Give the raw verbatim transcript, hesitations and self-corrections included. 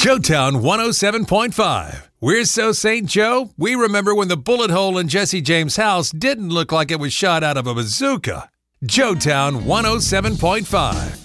Joetown one oh seven point five. We're so Saint Joe, we remember when the bullet hole in Jesse James' house didn't look like it was shot out of a bazooka. Joetown one oh seven point five.